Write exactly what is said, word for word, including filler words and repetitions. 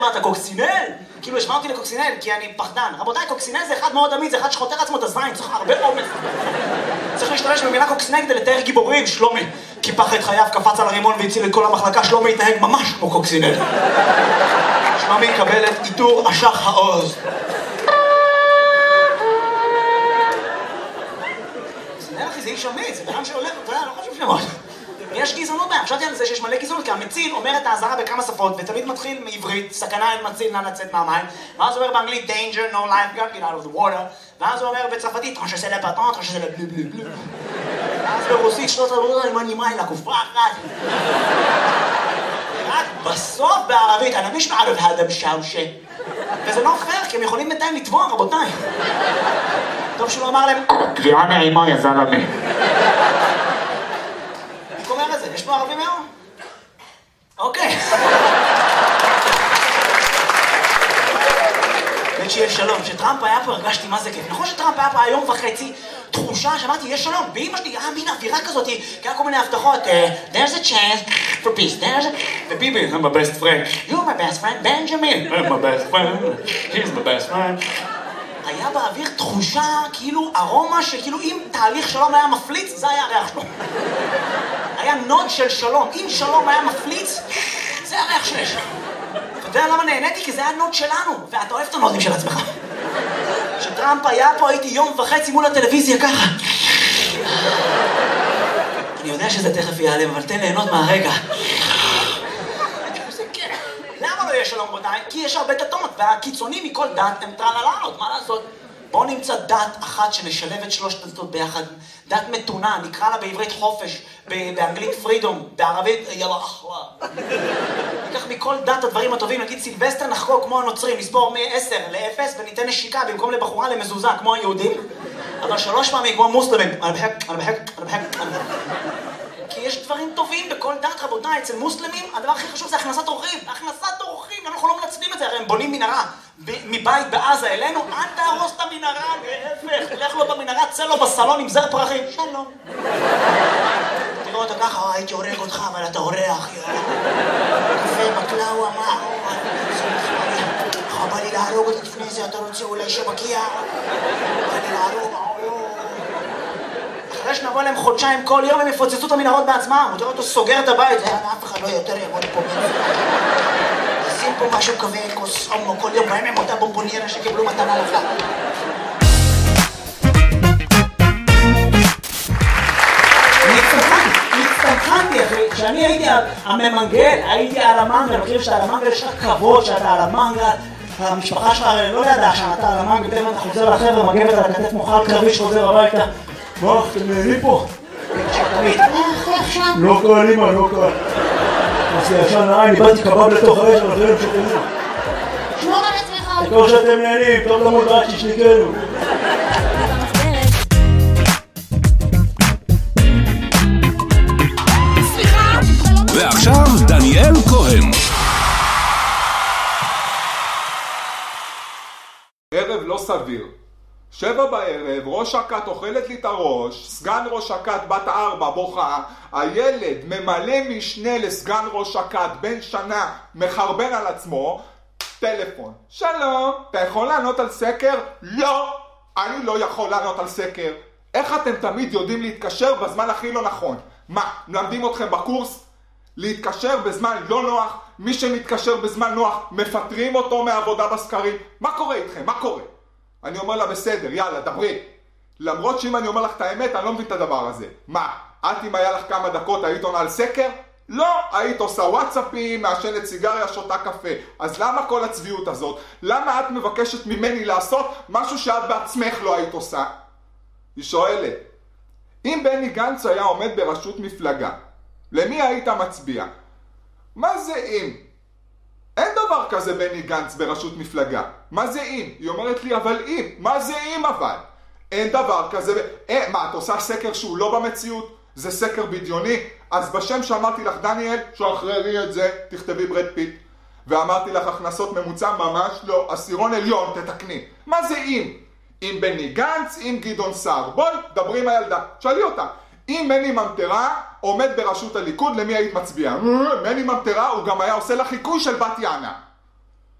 מה, אתה קוקסינל? כאילו השמע אותי לקוקסינל, כי אני פחדן. רבותיי, קוקסינל זה אחד מאוד עמיד, זה אחד שחותר עצמו את הזין, צריך הרבה אומץ. צריך להשתמש במילה קוקסינל כדי לתאר גיבורים, שלומי. קיפח את חייו, קפץ על הרימון והציל את כל המחלקה, שלומי התנהג ממש כמו קוקסינל. שלומי יקבל את עיטור אשח העוז. קוקסינל אחי, זה איש עמיד, זה בן שהולך, אתה יודע, לא חשוב שמות. יש גזענות בהם, חשבתי על זה שיש מלא גזענות, כי המציל אומר את האזהרה בכמה שפות, ותמיד מתחיל מעברית, סכנה אין מציל, נא לצאת מהמים, ואז הוא אומר באנגלית, danger, no life, get out of the water, ואז הוא אומר בצרפתית, טרנש עושה לפטון, טרנש עושה לבלו בלו בלו, ואז ברוסית, שלוש עבודות, אני מנימה אלה, כופרה אחת. רק בסוף בערבית, אני מיש מערב הדם שאושה. וזה לא פייר, כי הם יכולים בינתיים לתבוע, רבותיי. טוב שהוא אמר להם, קריאה נעימה יא זלמה. יש פה ערבים היום? אוקיי. באמת שיש שלום. כשטראמפ היה פה הרגשתי מה זה כיף. נכון שטראמפ היה פה היום וחצי תחושה שאמרתי יש שלום. ואמא שלי, אה מין אווירה כזאת, כי היה כל מיני הבטחות. There's a chance for peace. There's a... וביבי, I'm my best friend. You're my best friend, Benjamin. I'm my best friend. He's my best friend. היה באוויר תחושה, כאילו ארומה שכאילו אם תהליך שלום היה מפליץ, זה היה הריח שלו. היה נוד של שלום. אם שלום היה מפליץ, זה הריח שיש. אתה יודע למה נהניתי? כי זה היה נוד שלנו, ואתה אוהב את הנודים של עצמך. כשטראמפ היה פה הייתי יום וחצי מול הטלוויזיה ככה. אני יודע שזה תכף ייעלם, אבל תן ליהנות מהרגע. למה לא יש שלום רבותיי? כי יש הרבה דתות, והקיצונים מכל דת הם טרללות, מה לעשות? בואו נמצא דת אחת שנשלב את שלושת הדתות ביחד. דת מתונה, נקרא לה בעברית חופש, באנגלית פרידום, בערבית יאללה אחווה. ניקח מכל דת הדברים הטובים, נגיד סילבסטר נחגוג כמו הנוצרים, נסבור מ-עשר ל-אפס וניתן נשיקה במקום לבחורה למזוזה כמו היהודים, אבל שלוש פעמים כמו מוסלמים. אני בחק, אני בחק, אני בחק, אני בחק. כי יש דברים טובים בכל דת רבותיי, אצל מוסלמים הדבר הכי חשוב זה הכנסת אורחים, הכנסת אורחים, אנחנו לא מנצלים את זה, הרי הם בונים מנהרה מבית בעזה אלינו, אל תהרוס את המנהרה, להפך, לך לו במנהרה, צא לו בסלון עם זר פרחים, שלום. תראו אותו ככה, הייתי הורג אותך, אבל אתה אורח, קפה בקלאווה, מה? בא לי להרוג אותי לפני זה, אתה רוצה אולי שבקיע? בא לי להרוג, אחרי שנבוא להם חודשיים כל יום הם יפוצצו את המנהרות בעצמם, הוא תראה אותו סוגר את הבית, אף אחד לא יותר יעמוד פה. שים פה משהו כבד, כוס הומו, כל יום בהם הם אותה בומבוניירה שקיבלו מתנה לחג. הצטמחנתי אחי, כשאני הייתי הממנגל, הייתי על המנגל, אני חושב שאתה על המנגל, יש לך כבוד שאתה על המנגל, המשפחה שלך לא ידעה שאתה על המנגל, תכף אתה חוזר לחבר'ה, מגבת על הכתף מוחל קרבי שחוזר הביתה. מה, אתם נהנים פה? לא קל, אמא, לא קל. עושה ישן נעי, אני באתי קבב לתוך האש, אבל אחרים שתהנו. שמור על עצמך. תקור שאתם נהנים, טוב למות רק ששניקנו. ועכשיו דניאל כהן. ערב לא סביר. שבע בערב, ראש הכת אוכלת לי את הראש, סגן ראש הכת בת ארבע בוכה, הילד ממלא משנה לסגן ראש הכת בן שנה מחרבן על עצמו, טלפון. שלום, אתה יכול לענות על סקר? לא, אני לא יכול לענות על סקר. איך אתם תמיד יודעים להתקשר בזמן הכי לא נכון? מה, מלמדים אתכם בקורס? להתקשר בזמן לא נוח, מי שמתקשר בזמן נוח מפטרים אותו מעבודה בסקרים. מה קורה איתכם? מה קורה? אני אומר לה בסדר, יאללה, דברי. למרות שאם אני אומר לך את האמת, אני לא מבין את הדבר הזה. מה, את אם היה לך כמה דקות היית עונה על סקר? לא, היית עושה וואטסאפים, מעשנת סיגריה, שותה קפה. אז למה כל הצביעות הזאת? למה את מבקשת ממני לעשות משהו שאת בעצמך לא היית עושה? היא שואלת, אם בני גנץ היה עומד בראשות מפלגה, למי היית מצביע? מה זה אם? אין דבר כזה בני גנץ בראשות מפלגה. מה זה אם? היא אומרת לי, אבל אם. מה זה אם אבל? אין דבר כזה. אה, מה, את עושה סקר שהוא לא במציאות? זה סקר בדיוני? אז בשם שאמרתי לך, דניאל, שחררי את זה, תכתבי ברד פיט. ואמרתי לך, הכנסות ממוצע ממש לא, עשירון עליון, תתקני. מה זה אם? אם בני גנץ, אם גדעון סער. בואי, דברי עם הילדה. שאלי אותה. אם מני ממטרה עומד בראשות הליכוד, למי היית מצביעה? מני ממטרה הוא גם היה עושה לה חיקוי של בת יענה.